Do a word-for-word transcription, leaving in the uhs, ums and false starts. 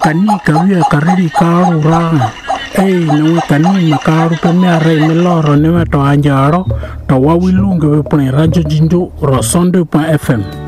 kani kawia kariri karu ra ei no kani makaru pe me re me loro ne to anjaro to wawilunge we pone radio jinjo ro sonde point f m